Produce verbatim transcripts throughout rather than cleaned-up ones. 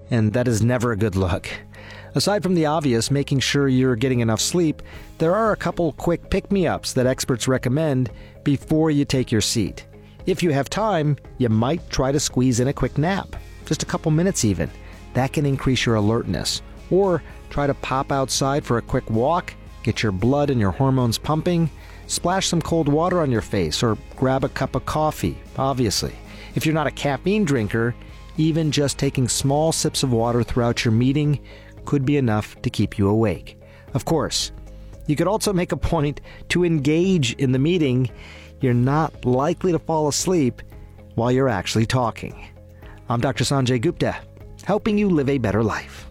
and that is never a good look. Aside from the obvious, making sure you're getting enough sleep, there are a couple quick pick-me-ups that experts recommend before you take your seat. If you have time, you might try to squeeze in a quick nap, just a couple minutes even. That can increase your alertness. Or try to pop outside for a quick walk, get your blood and your hormones pumping, splash some cold water on your face, or grab a cup of coffee, obviously. If you're not a caffeine drinker, even just taking small sips of water throughout your meeting could be enough to keep you awake. Of course, you could also make a point to engage in the meeting. You're not likely to fall asleep while you're actually talking. I'm Doctor Sanjay Gupta, helping you live a better life.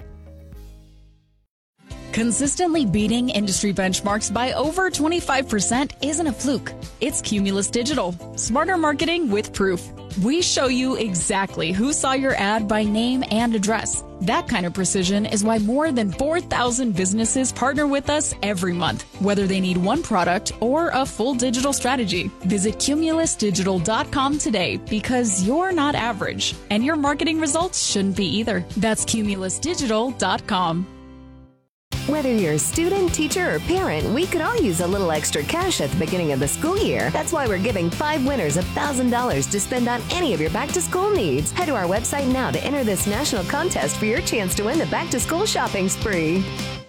Consistently beating industry benchmarks by over twenty-five percent isn't a fluke. It's Cumulus Digital. Smarter marketing with proof. We show you exactly who saw your ad by name and address. That kind of precision is why more than four thousand businesses partner with us every month, whether they need one product or a full digital strategy. Visit cumulus digital dot com today because you're not average, and your marketing results shouldn't be either. That's cumulus digital dot com. Whether you're a student, teacher, or parent, we could all use a little extra cash at the beginning of the school year. That's why we're giving five winners one thousand dollars to spend on any of your back-to-school needs. Head to our website now to enter this national contest for your chance to win the back-to-school shopping spree.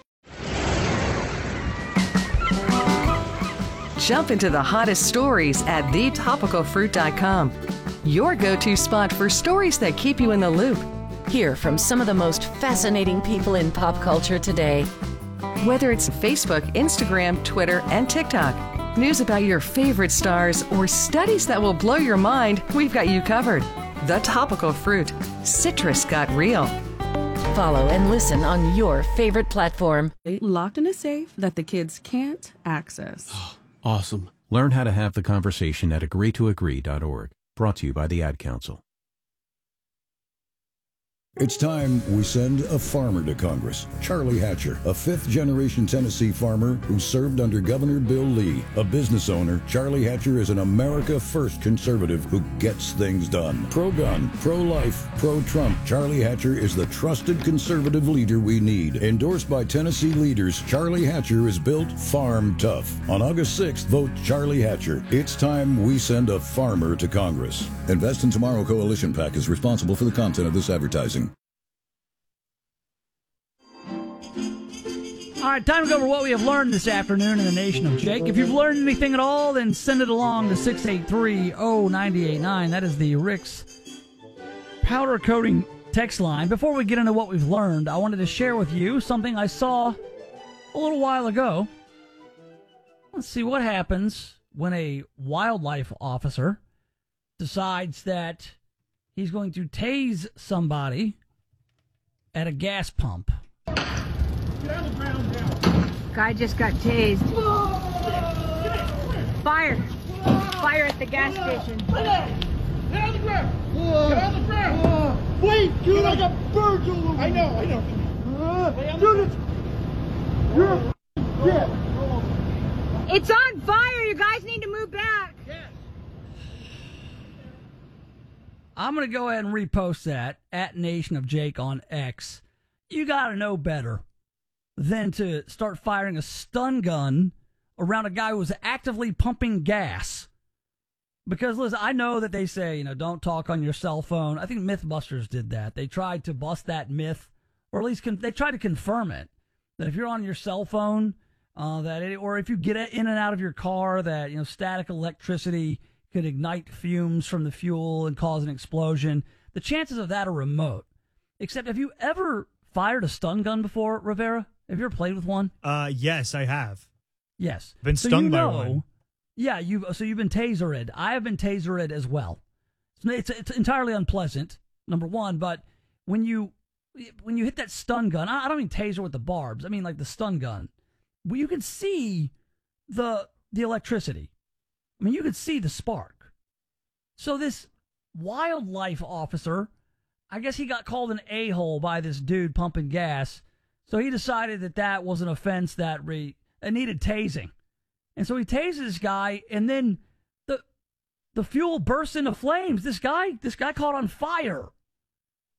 Jump into the hottest stories at the topical fruit dot com. Your go-to spot for stories that keep you in the loop. Hear from some of the most fascinating people in pop culture today. Whether it's Facebook, Instagram, Twitter, and TikTok, news about your favorite stars, or studies that will blow your mind, we've got you covered. The Topical Fruit. Citrus got real. Follow and listen on your favorite platform. Locked in a safe that the kids can't access. Awesome. Learn how to have the conversation at agree to agree dot org. Brought to you by the Ad Council. It's time we send a farmer to Congress. Charlie Hatcher, a fifth-generation Tennessee farmer who served under Governor Bill Lee. A business owner, Charlie Hatcher is an America First conservative who gets things done. Pro-gun, pro-life, pro-Trump, Charlie Hatcher is the trusted conservative leader we need. Endorsed by Tennessee leaders, Charlie Hatcher is built farm tough. On August sixth, vote Charlie Hatcher. It's time we send a farmer to Congress. Invest in Tomorrow Coalition PAC is responsible for the content of this advertising. All right, time to go over what we have learned this afternoon in the Nation of Jake. If you've learned anything at all, then send it along to six eight three, zero nine eight nine. That is the Rick's powder coating text line. Before we get into what we've learned, I wanted to share with you something I saw a little while ago. Let's see what happens when a wildlife officer decides that he's going to tase somebody at a gas pump. Guy just got tased. Fire! Fire at the gas station. Get on the ground! Get on the ground! Wait, dude, I got birds all over. I know, I know. Uh, dude, it's... You're dead. It's on fire! You guys need to move back. Yes. I'm going to go ahead and repost that at Nation of Jake on X. You got to know better than to start firing a stun gun around a guy who was actively pumping gas. Because, listen, I know that they say, you know, don't talk on your cell phone. I think Mythbusters did that. They tried to bust that myth, or at least con- they tried to confirm it, that if you're on your cell phone, uh, that it, or if you get in and out of your car, that, you know, static electricity could ignite fumes from the fuel and cause an explosion. The chances of that are remote. Except, have you ever fired a stun gun before, Rivera? Have you ever played with one? Uh, yes, I have. Yes. Been so stung you by know, one. Yeah, you so you've been tasered. I have been tasered as well. It's, it's entirely unpleasant, number one, but when you when you hit that stun gun, I don't mean taser with the barbs. I mean like the stun gun. Well, you can see the the electricity. I mean, you can see the spark. So this wildlife officer, I guess he got called an a-hole by this dude pumping gas. So he decided that that was an offense that re, it needed tasing. And so he tases this guy, and then the the fuel bursts into flames. This guy, this guy caught on fire.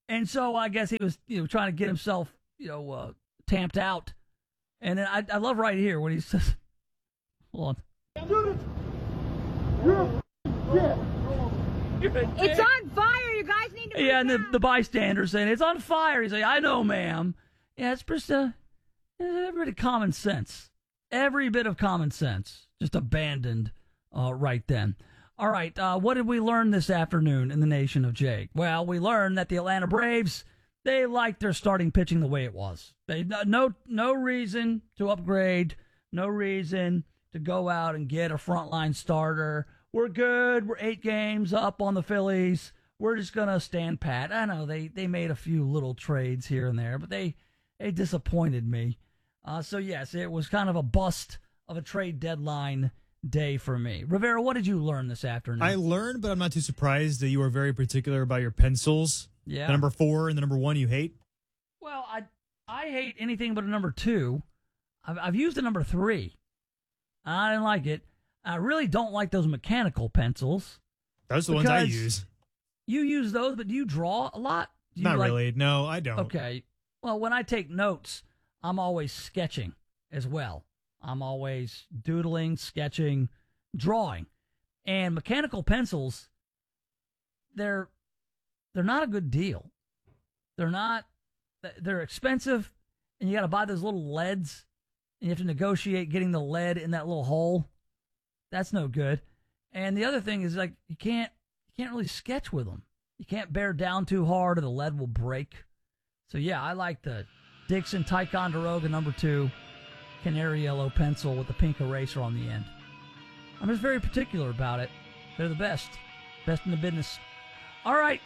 And so I guess he was, you know, trying to get himself, you know, uh, tamped out. And then I, I love right here when he says, hold on. Students, you're dead. It's on fire. You guys need to. Yeah, and the, the bystander's saying, it's on fire. He's like, I know, ma'am. Yeah, it's just a, every bit of common sense. Every bit of common sense. Just abandoned uh, right then. All right, uh, what did we learn this afternoon in the Nation of Jake? Well, we learned that the Atlanta Braves, they like their starting pitching the way it was. They no no reason to upgrade, no reason to go out and get a frontline starter. We're good. We're eight games up on the Phillies. We're just going to stand pat. I know they, they made a few little trades here and there, but they, they disappointed me. Uh, so, yes, it was kind of a bust of a trade deadline day for me. Rivera, what did you learn this afternoon? I learned, but I'm not too surprised that you were very particular about your pencils. Yeah. The number four and the number one you hate. Well, I I hate anything but a number two. I've, I've used a number three. I didn't like it. I really don't like those mechanical pencils. Those are the ones I use. You use those, but do you draw a lot? Do you Not like, really. No, I don't. Okay. Well, when I take notes, I'm always sketching as well. I'm always doodling, sketching, drawing. And mechanical pencils, they're they're not a good deal. They're not, they're expensive, and you got to buy those little leads, and you have to negotiate getting the lead in that little hole. That's no good. And the other thing is, like, you can't you can't really sketch with them. You can't bear down too hard or the lead will break. So, yeah, I like the Dixon Ticonderoga number two canary yellow pencil with the pink eraser on the end. I'm just very particular about it. They're the best. Best in the business. All right.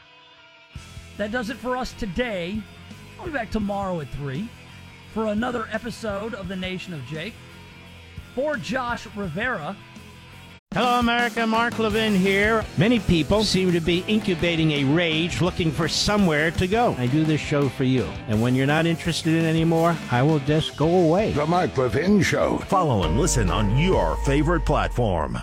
That does it for us today. I'll be back tomorrow at three for another episode of The Nation of Jake. For Josh Rivera. Hello, America. Mark Levin here. Many people seem to be incubating a rage looking for somewhere to go. I do this show for you. And when you're not interested in it anymore, I will just go away. The Mark Levin Show. Follow and listen on your favorite platform.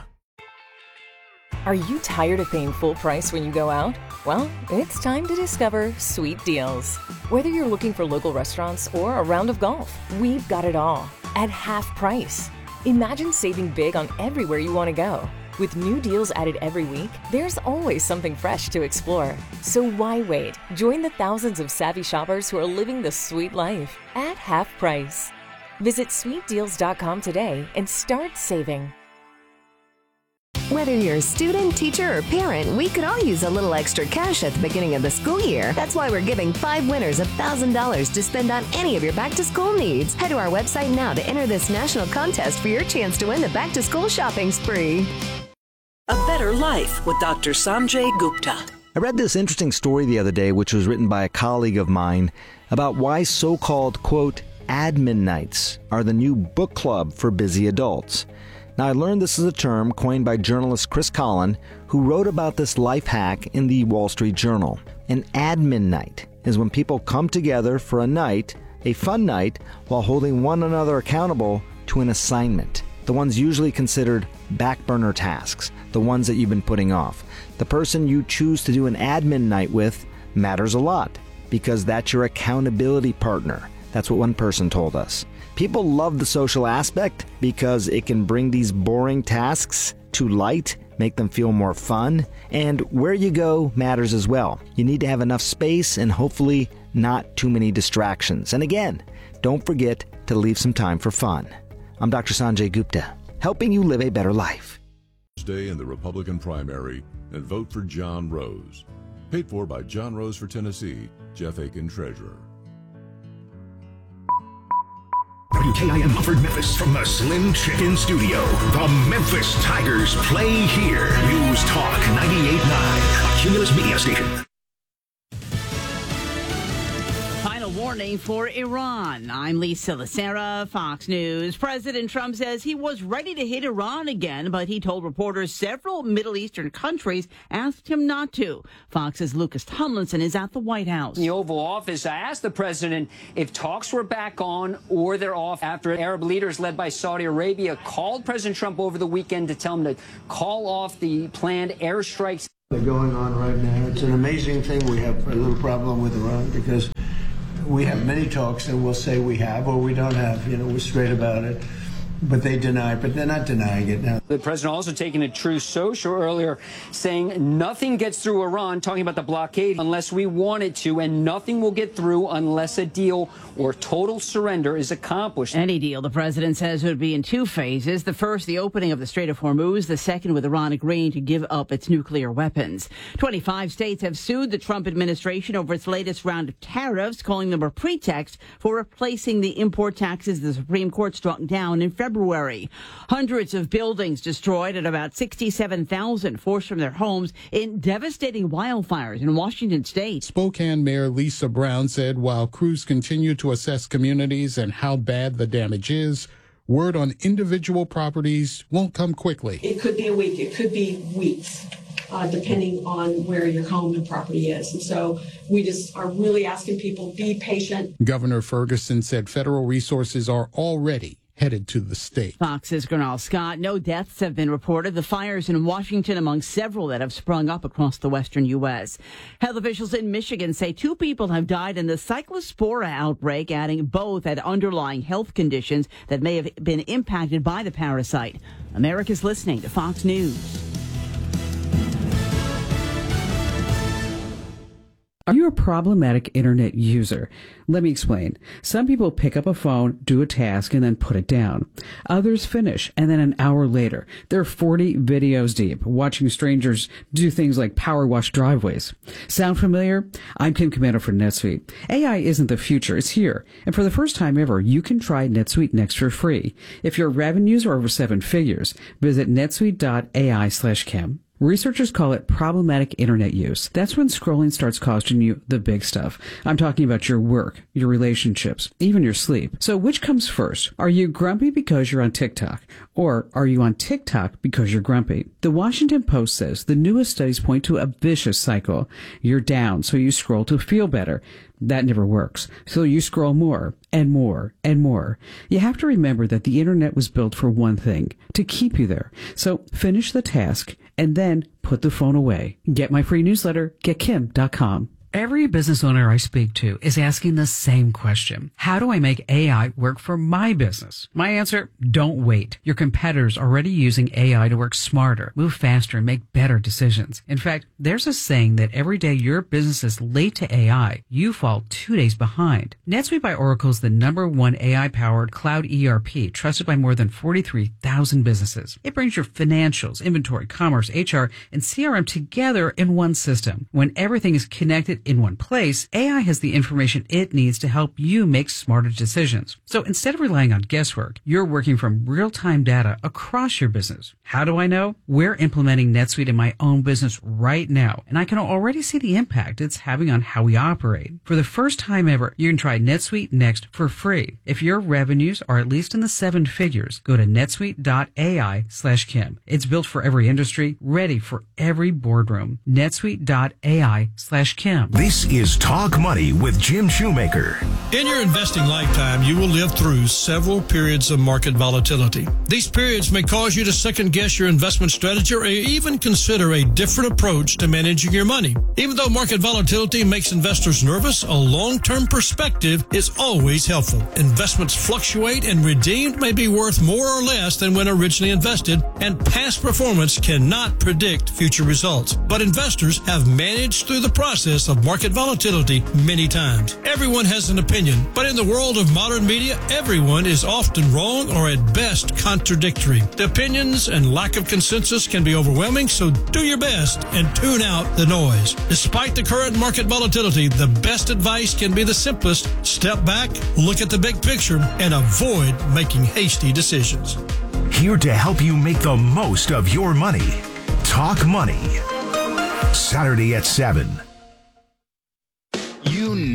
Are you tired of paying full price when you go out? Well, it's time to discover Sweet Deals. Whether you're looking for local restaurants or a round of golf, we've got it all at half price. Imagine saving big on everywhere you want to go. With new deals added every week, there's always something fresh to explore. So why wait? Join the thousands of savvy shoppers who are living the sweet life at half price. Visit sweet deals dot com today and start saving. Whether you're a student, teacher, or parent, we could all use a little extra cash at the beginning of the school year. That's why we're giving five winners one thousand dollars to spend on any of your back-to-school needs. Head to our website now to enter this national contest for your chance to win the back-to-school shopping spree. A Better Life with Doctor Sanjay Gupta. I read this interesting story the other day, which was written by a colleague of mine, about why so-called, quote, admin nights are the new book club for busy adults. Now, I learned this is a term coined by journalist Chris Collin, who wrote about this life hack in the Wall Street Journal. An admin night is when people come together for a night, a fun night, while holding one another accountable to an assignment. The ones usually considered back burner tasks, the ones that you've been putting off. The person you choose to do an admin night with matters a lot, because that's your accountability partner. That's what one person told us. People love the social aspect because it can bring these boring tasks to light, make them feel more fun, and where you go matters as well. You need to have enough space and hopefully not too many distractions. And again, don't forget to leave some time for fun. I'm Doctor Sanjay Gupta, helping you live a better life. Stay in the Republican primary and vote for John Rose. Paid for by John Rose for Tennessee, Jeff Aiken, Treasurer. W K I M Mumford, Memphis, from the Slim Chicken Studio. The Memphis Tigers play here. News Talk ninety-eight point nine, a Cumulus Media station. Final warning for Iran. I'm Lisa Lacera, Fox News. President Trump says he was ready to hit Iran again, but he told reporters several Middle Eastern countries asked him not to. Fox's Lucas Tomlinson is at the White House. In the Oval Office, I asked the president if talks were back on or they're off after Arab leaders led by Saudi Arabia called President Trump over the weekend to tell him to call off the planned airstrikes. Going on right now. It's an amazing thing. We have a little problem with Iran because we have many talks and we'll say we have or we don't have. You know, we're straight about it. But they deny, but they're not denying it now. The president also taking a Truth Social earlier, saying nothing gets through Iran, talking about the blockade, unless we want it to, and nothing will get through unless a deal or total surrender is accomplished. Any deal, the president says, would be in two phases. The first, the opening of the Strait of Hormuz. The second, with Iran agreeing to give up its nuclear weapons. twenty-five states have sued the Trump administration over its latest round of tariffs, calling them a pretext for replacing the import taxes the Supreme Court struck down in February. February. Hundreds of buildings destroyed and about sixty-seven thousand forced from their homes in devastating wildfires in Washington state. Spokane Mayor Lisa Brown said while crews continue to assess communities and how bad the damage is, word on individual properties won't come quickly. It could be a week. It could be weeks. Uh, depending on where your home and property is. And so we just are really asking people, be patient. Governor Ferguson said federal resources are already headed to the state. Fox's Gernal Scott. No deaths have been reported. The fires in Washington among several that have sprung up across the western U S. Health officials in Michigan say two people have died in the cyclospora outbreak, adding both had underlying health conditions that may have been impacted by the parasite. America's listening to Fox News. Are you a problematic internet user? Let me explain. Some people pick up a phone, do a task, and then put it down. Others finish, and then an hour later, they're forty videos deep, watching strangers do things like power wash driveways. Sound familiar? I'm Kim Comando for NetSuite. A I isn't the future, it's here. And for the first time ever, you can try NetSuite Next for free. If your revenues are over seven figures, visit netsuite.ai slash Kim. Researchers call it problematic internet use. That's when scrolling starts costing you the big stuff. I'm talking about your work, your relationships, even your sleep. So which comes first? Are you grumpy because you're on TikTok? Or are you on TikTok because you're grumpy? The Washington Post says the newest studies point to a vicious cycle. You're down, so you scroll to feel better. That never works. So you scroll more and more and more. You have to remember that the internet was built for one thing, to keep you there. So finish the task and then put the phone away. Get my free newsletter, get kim dot com. Every business owner I speak to is asking the same question. How do I make A I work for my business? My answer, don't wait. Your competitors are already using A I to work smarter, move faster, and make better decisions. In fact, there's a saying that every day your business is late to A I, you fall two days behind. NetSuite by Oracle is the number one A I-powered cloud E R P trusted by more than forty-three thousand businesses. It brings your financials, inventory, commerce, H R, and C R M together in one system. When everything is connected in one place, A I has the information it needs to help you make smarter decisions. So instead of relying on guesswork, you're working from real-time data across your business. How do I know? We're implementing NetSuite in my own business right now, and I can already see the impact it's having on how we operate. For the first time ever, you can try NetSuite Next for free. If your revenues are at least in the seven figures, go to netsuite.ai slash Kim. It's built for every industry, ready for every boardroom. netsuite.ai slash Kim. This is Talk Money with Jim Shoemaker. In your investing lifetime, you will live through several periods of market volatility. These periods may cause you to second-guess your investment strategy or even consider a different approach to managing your money. Even though market volatility makes investors nervous, a long-term perspective is always helpful. Investments fluctuate, and redeemed may be worth more or less than when originally invested, and past performance cannot predict future results. But investors have managed through the process of market volatility many times. Everyone has an opinion, but in the world of modern media, everyone is often wrong or at best contradictory. The opinions and lack of consensus can be overwhelming, so do your best and tune out the noise. Despite the current market volatility, the best advice can be the simplest. Step back, look at the big picture, and avoid making hasty decisions. Here to help you make the most of your money. Talk Money. Saturday at seven. You never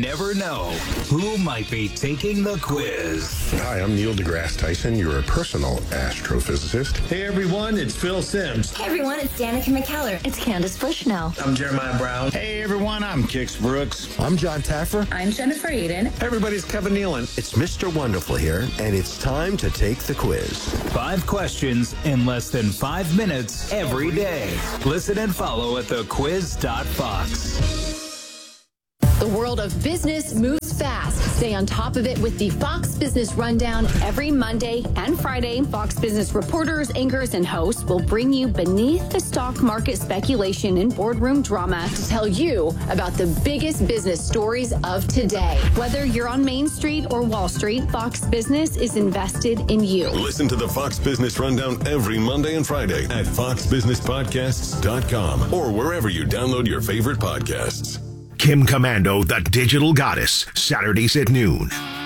never know who might be taking the quiz. Hi, I'm Neil deGrasse Tyson, your personal astrophysicist. Hey everyone, it's Phil Sims. Hey everyone, it's Danica McKellar. It's Candace Bushnell. I'm Jeremiah Brown. Hey everyone, I'm Kix Brooks. I'm John Taffer. I'm Jennifer Eden. Hey everybody, it's Kevin Nealon. It's Mister Wonderful here, and it's time to take the quiz. Five questions in less than five minutes every day. Listen and follow at the quiz dot fox. The world of business moves fast. Stay on top of it with the Fox Business Rundown every Monday and Friday. Fox Business reporters, anchors, and hosts will bring you beneath the stock market speculation and boardroom drama to tell you about the biggest business stories of today. Whether you're on Main Street or Wall Street, Fox Business is invested in you. Listen to the Fox Business Rundown every Monday and Friday at fox business podcasts dot com or wherever you download your favorite podcasts. Kim Komando, the Digital Goddess, Saturdays at noon.